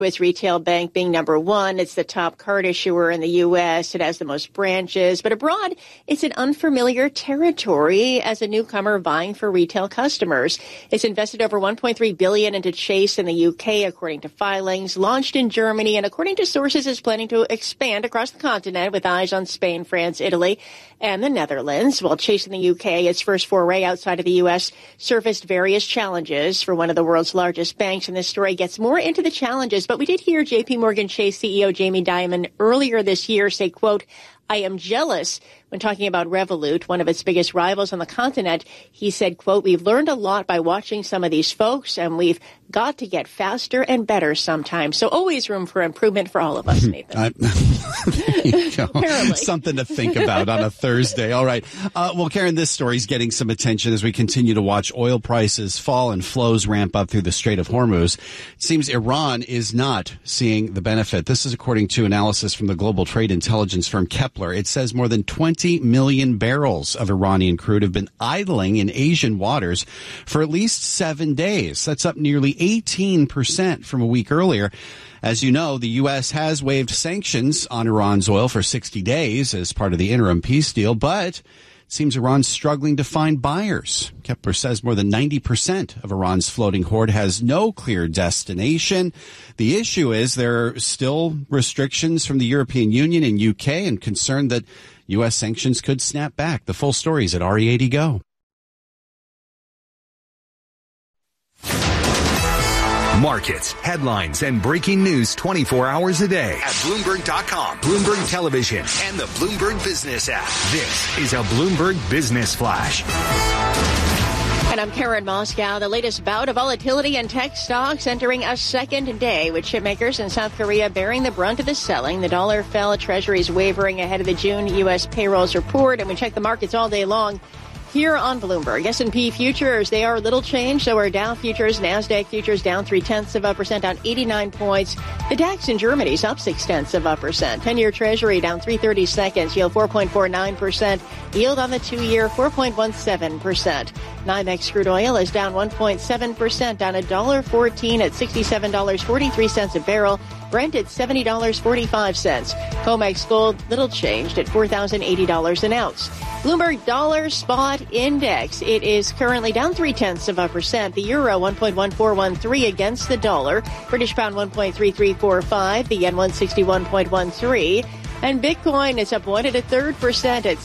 With retail bank being number one, it's the top card issuer in the U.S. It has the most branches. But abroad, it's an unfamiliar territory as a newcomer vying for retail customers. It's invested over $1.3 billion into Chase in the U.K., according to filings, launched in Germany, and according to sources, is planning to expand across the continent with eyes on Spain, France, Italy, and the Netherlands. While Chase in the U.K., its first foray outside of the U.S., surfaced various challenges for one of the world's largest banks, and this story gets more into the challenges. But we did hear J.P. Morgan Chase CEO Jamie Dimon earlier this year say, quote, "I am jealous." When talking about Revolut, one of its biggest rivals on the continent, he said, quote, "We've learned a lot by watching some of these folks, and we've got to get faster and better sometimes." So always room for improvement for all of us, Nathan. There you go. Something to think about on a Thursday. All right. Well, Karen, this story's getting some attention as we continue to watch oil prices fall and flows ramp up through the Strait of Hormuz. It seems Iran is not seeing the benefit. This is according to analysis from the global trade intelligence firm Kepler. It says more than 20 million barrels of Iranian crude have been idling in Asian waters for at least 7 days. That's up nearly 18% from a week earlier. As you know, the U.S. has waived sanctions on Iran's oil for 60 days as part of the interim peace deal, but it seems Iran's struggling to find buyers. Kepler says more than 90% of Iran's floating hoard has no clear destination. The issue is there are still restrictions from the European Union and UK and concern that U.S. sanctions could snap back. The full story is at RE80 Go. Markets, headlines, and breaking news 24 hours a day at Bloomberg.com, Bloomberg Television, and the Bloomberg Business app. This is a Bloomberg Business Flash. And I'm Karen Moscow. The latest bout of volatility in tech stocks entering a second day with chipmakers in South Korea bearing the brunt of the selling. The dollar fell, Treasuries wavering ahead of the June U.S. payrolls report, and we check the markets all day long here on Bloomberg. S&P futures, they are little changed. So are Dow futures, NASDAQ futures down 0.3%, down 89 points. The DAX in Germany is up 0.6%. 10-year Treasury down 3/32, yield 4.49%. Yield on the 2-year 4.17%. NYMEX crude oil is down 1.7%, down $1.14 at $67.43 a barrel. Brent at $70.45. COMEX gold, little changed at $4,080 an ounce. Bloomberg Dollar Spot Index, it is currently down 0.3%. The euro 1.1413 against the dollar. British pound 1.3345. The yen 161.13. And Bitcoin is up 1 1/3% at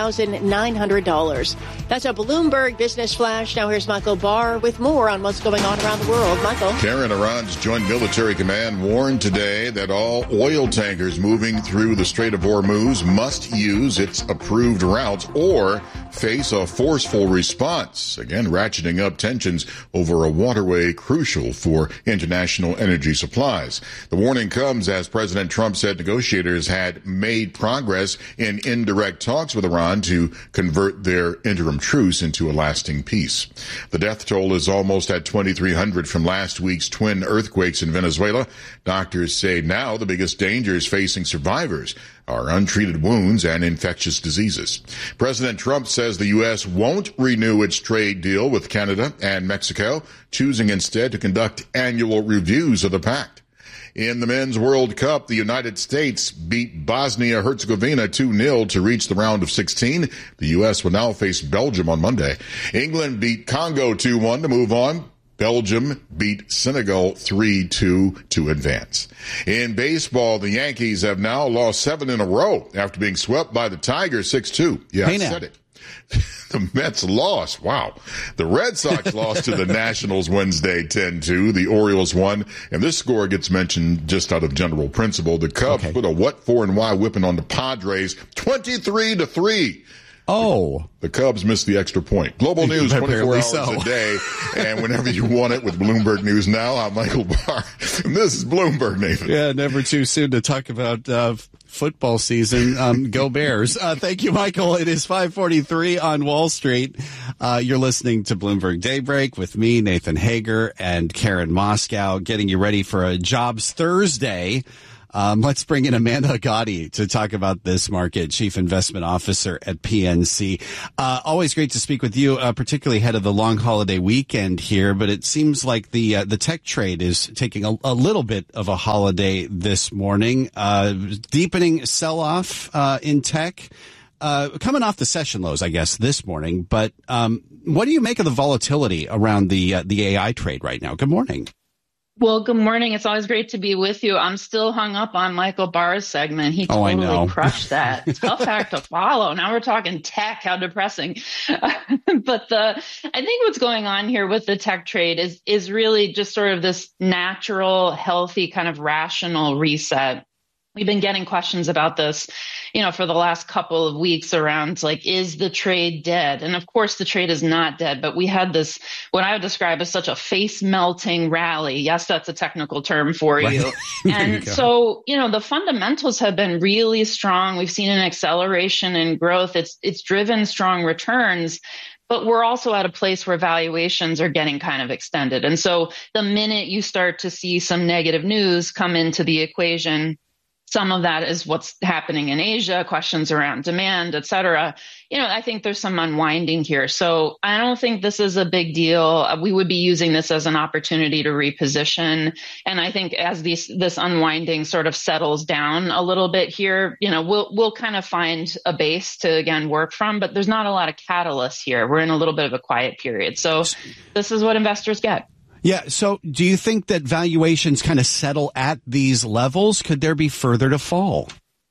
$60,900. That's a Bloomberg Business Flash. Now here's Michael Barr with more on what's going on around the world. Michael. Karen, Iran's Joint Military Command warned today that all oil tankers moving through the Strait of Hormuz must use its approved routes or face a forceful response, again ratcheting up tensions over a waterway crucial for international energy supplies. The warning comes as President Trump said negotiators had made progress in indirect talks with Iran to convert their interim truce into a lasting peace. The death toll is almost at 2,300 from last week's twin earthquakes in Venezuela. Doctors say now the biggest dangers facing survivors are untreated wounds and infectious diseases. President Trump says the U.S. won't renew its trade deal with Canada and Mexico, choosing instead to conduct annual reviews of the pact. In the Men's World Cup, the United States beat Bosnia-Herzegovina 2-0 to reach the round of 16. The U.S. will now face Belgium on Monday. England beat Congo 2-1 to move on. Belgium beat Senegal 3-2 to advance. In baseball, the Yankees have now lost 7 in a row after being swept by the Tigers 6-2. Yeah, I said it. The Mets lost. Wow. The Red Sox lost to the Nationals Wednesday 10-2. The Orioles won. And this score gets mentioned just out of general principle. The Cubs put a what for and why whipping on the Padres 23-3. Oh. The Cubs missed the extra point. Global news 24 hours a day. And whenever you want it with Bloomberg News Now, I'm Michael Barr. And this is Bloomberg, Nathan. Yeah, never too soon to talk about football season. Go Bears. Thank you, Michael. It is 5:43 on Wall Street. You're listening to Bloomberg Daybreak with me, Nathan Hager, and Karen Moscow, getting you ready for a Jobs Thursday. Let's bring in Amanda Gotti to talk about this market, Chief Investment Officer at PNC. Always great to speak with you, particularly ahead of the long holiday weekend here. But it seems like the tech trade is taking a little bit of a holiday this morning. Deepening sell-off in tech. Coming off the session lows, I guess, this morning. But what do you make of the volatility around the AI trade right now? Good morning. Well, good morning. It's always great to be with you. I'm still hung up on Michael Barr's segment. He totally crushed that. Tough act to follow. Now we're talking tech. How depressing. But I think what's going on here with the tech trade is really just sort of this natural, healthy, kind of rational reset. We've been getting questions about this, for the last couple of weeks around, like, is the trade dead? And of course, the trade is not dead, but we had this, what I would describe as such a face-melting rally. Yes, that's a technical term for you. And so, the fundamentals have been really strong. We've seen an acceleration in growth. It's driven strong returns. But we're also at a place where valuations are getting kind of extended. And so the minute you start to see some negative news come into the equation, some of that is what's happening in Asia, questions around demand, et cetera. I think there's some unwinding here. So I don't think this is a big deal. We would be using this as an opportunity to reposition. And I think as this unwinding sort of settles down a little bit here, we'll kind of find a base to, again, work from. But there's not a lot of catalysts here. We're in a little bit of a quiet period. So this is what investors get. Yeah. So do you think that valuations kind of settle at these levels? Could there be further to fall?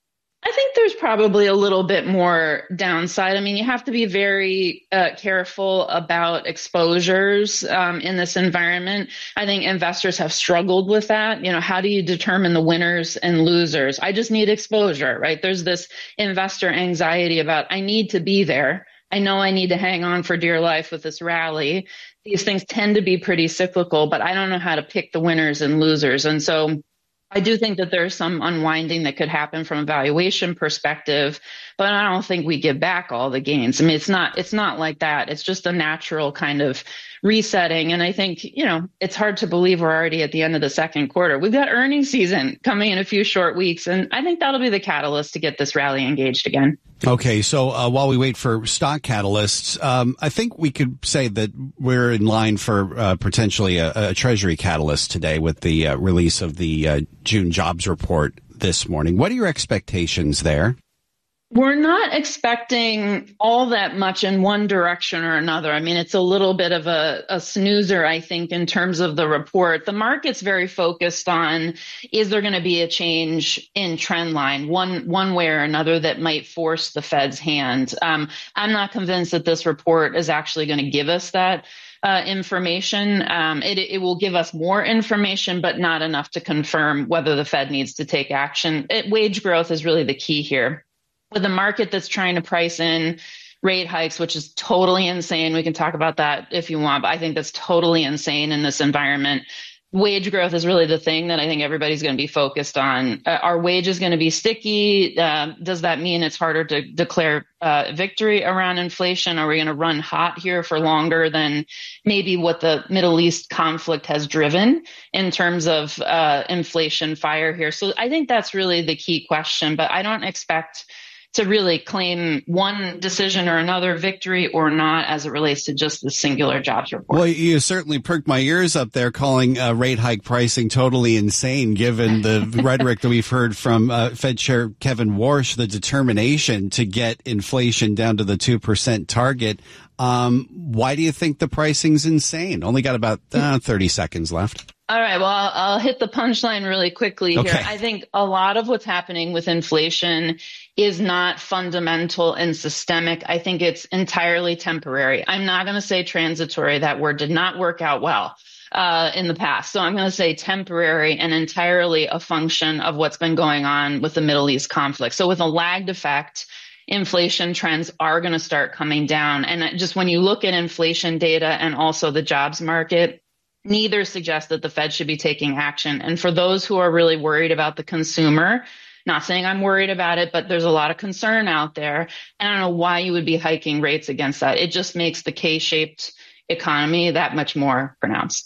I think there's probably a little bit more downside. I mean, you have to be very careful about exposures in this environment. I think investors have struggled with that. How do you determine the winners and losers? I just need exposure, right? There's this investor anxiety about, I need to be there. I know I need to hang on for dear life with this rally. These things tend to be pretty cyclical, but I don't know how to pick the winners and losers. And so I do think that there's some unwinding that could happen from a valuation perspective, but I don't think we give back all the gains. I mean, it's not like that. It's just a natural kind of resetting. And I think, it's hard to believe we're already at the end of the second quarter. We've got earnings season coming in a few short weeks, and I think that'll be the catalyst to get this rally engaged again. Okay, so while we wait for stock catalysts, I think we could say that we're in line for potentially a Treasury catalyst today with the release of the June jobs report this morning. What are your expectations there? We're not expecting all that much in one direction or another. I mean, it's a little bit of a snoozer, I think, in terms of the report. The market's very focused on, is there going to be a change in trend line, one way or another, that might force the Fed's hand? I'm not convinced that this report is actually going to give us that information. It will give us more information, but not enough to confirm whether the Fed needs to take action. Wage growth is really the key here. With a market that's trying to price in rate hikes, which is totally insane. We can talk about that if you want, but I think that's totally insane in this environment. Wage growth is really the thing that I think everybody's going to be focused on. Are wages going to be sticky? Does that mean it's harder to declare victory around inflation? Are we going to run hot here for longer than maybe what the Middle East conflict has driven in terms of inflation fire here? So I think that's really the key question, but I don't expect to really claim one decision or another victory or not as it relates to just the singular jobs report. Well, you certainly perked my ears up there calling rate hike pricing totally insane, given the rhetoric that we've heard from Fed Chair Kevin Warsh, the determination to get inflation down to the 2% target. Why do you think the pricing's insane? Only got about 30 seconds left. All right. Well, I'll hit the punchline really quickly here. I think a lot of what's happening with inflation is not fundamental and systemic. I think it's entirely temporary. I'm not going to say transitory. That word did not work out well in the past. So I'm going to say temporary and entirely a function of what's been going on with the Middle East conflict. So with a lagged effect, inflation trends are going to start coming down. And just when you look at inflation data and also the jobs market, neither suggests that the Fed should be taking action. And for those who are really worried about the consumer, not saying I'm worried about it, but there's a lot of concern out there. And I don't know why you would be hiking rates against that. It just makes the K-shaped economy that much more pronounced.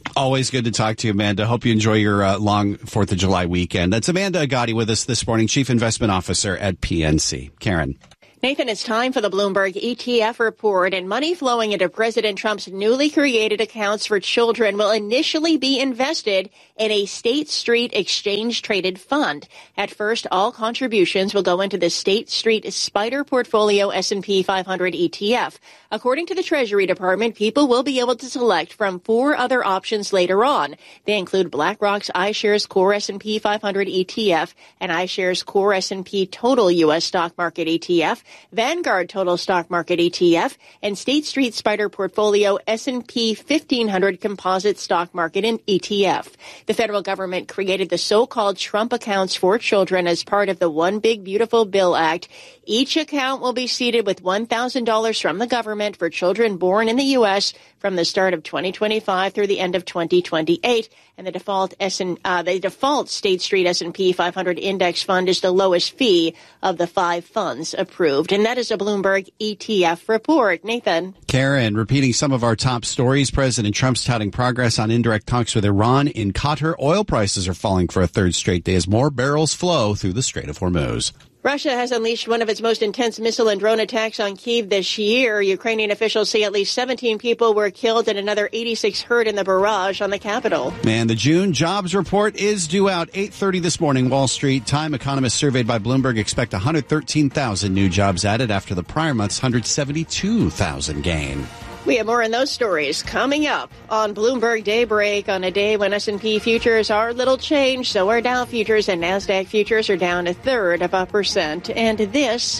Always good to talk to you, Amanda. Hope you enjoy your long 4th of July weekend. That's Amanda Agati with us this morning, Chief Investment Officer at PNC. Karen. Nathan, it's time for the Bloomberg ETF report, and money flowing into President Trump's newly created accounts for children will initially be invested in a State Street exchange-traded fund. At first, all contributions will go into the State Street SPDR Portfolio S&P 500 ETF. According to the Treasury Department, people will be able to select from 4 other options later on. They include BlackRock's iShares Core S&P 500 ETF and iShares Core S&P Total U.S. Stock Market ETF, Vanguard Total Stock Market ETF, and State Street SPDR Portfolio S&P 1500 Composite Stock Market ETF. The federal government created the so-called Trump accounts for children as part of the One Big Beautiful Bill Act. Each account will be seeded with $1,000 from the government for children born in the U.S. from the start of 2025 through the end of 2028. And the default State Street S&P 500 Index Fund is the lowest fee of the 5 funds approved. And that is a Bloomberg ETF report. Nathan. Karen, repeating some of our top stories. President Trump's touting progress on indirect talks with Iran in Qatar. Oil prices are falling for a third straight day as more barrels flow through the Strait of Hormuz. Russia has unleashed one of its most intense missile and drone attacks on Kyiv this year. Ukrainian officials say at least 17 people were killed and another 86 hurt in the barrage on the capital. And the June jobs report is due out 8:30 this morning, Wall Street time. Economists surveyed by Bloomberg expect 113,000 new jobs added after the prior month's 172,000 gain. We have more on those stories coming up on Bloomberg Daybreak. On a day when S&P futures are little changed, so are Dow futures, and NASDAQ futures are down 0.33%. And this...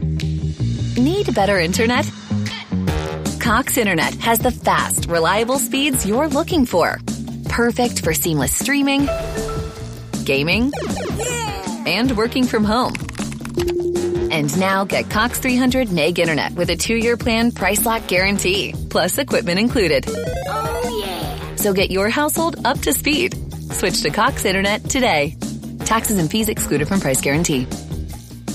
Need better internet? Cox Internet has the fast, reliable speeds you're looking for. Perfect for seamless streaming, gaming, and working from home. And now get Cox 300 meg internet with a 2-year plan price lock guarantee, plus equipment included. Oh, yeah. So get your household up to speed. Switch to Cox Internet today. Taxes and fees excluded from price guarantee.